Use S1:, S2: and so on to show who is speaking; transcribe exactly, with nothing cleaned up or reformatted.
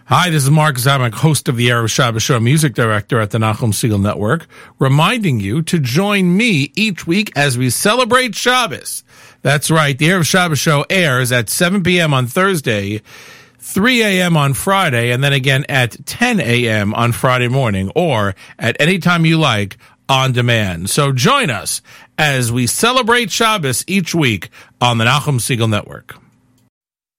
S1: Hi, this is Mark Zamek, host of the Erev Shabbos Show, music director at the Nachum Segal Network, reminding you to join me each week as we celebrate Shabbos. That's right, the Erev Shabbos Show airs at seven p.m. on Thursday, three a.m. on Friday, and then again at ten a.m. on Friday morning, or at any time you like on demand. So join us as we celebrate Shabbos each week on the Nachum Segal Network.